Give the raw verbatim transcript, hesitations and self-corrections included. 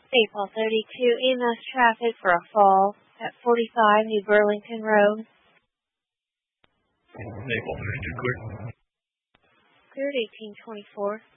April thirty-two, E M S traffic for a fall at forty-five New Burlington Road. April thirty-two, clear. Cleared eighteen twenty-four.